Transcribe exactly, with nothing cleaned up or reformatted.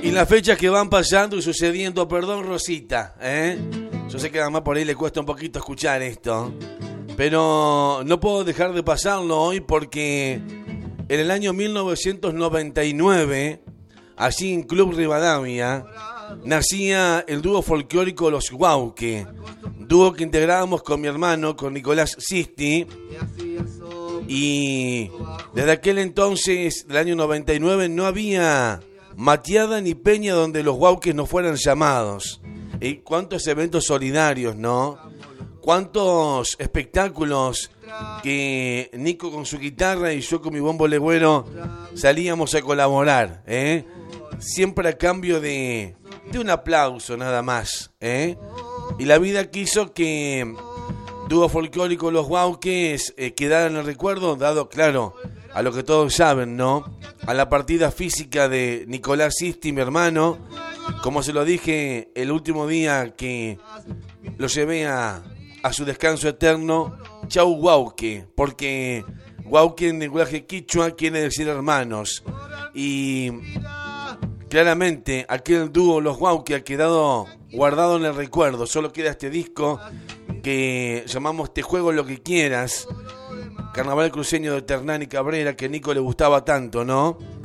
Y las fechas que van pasando y sucediendo, perdón Rosita, ¿eh? Yo sé que además por ahí le cuesta un poquito escuchar esto, pero no puedo dejar de pasarlo hoy porque en el año mil novecientos noventa y nueve, allí en Club Rivadavia, nacía el dúo folclórico Los Guauque, dúo que integrábamos con mi hermano, con Nicolás Sisti, y desde aquel entonces, del año noventa y nueve, no había mateada ni peña donde los Guauques no fueran llamados. Y cuántos eventos solidarios, ¿no? Cuántos espectáculos que Nico con su guitarra y yo con mi bombo legüero salíamos a colaborar, ¿eh? Siempre a cambio de, de un aplauso nada más, ¿eh? Y la vida quiso que dúo folclórico Los Guauques eh, quedara en el recuerdo, dado, claro, a lo que todos saben, ¿no? A la partida física de Nicolás Sisti, mi hermano, como se lo dije el último día que lo llevé a, a su descanso eterno, chau Guauque, porque Guauque en lenguaje quichua quiere decir hermanos, y claramente aquel dúo Los Guauque ha quedado guardado en el recuerdo. Solo queda este disco que llamamos Te Juego Lo Que Quieras, Carnaval Cruceño de Ternán y Cabrera, que a Nico le gustaba tanto, ¿no?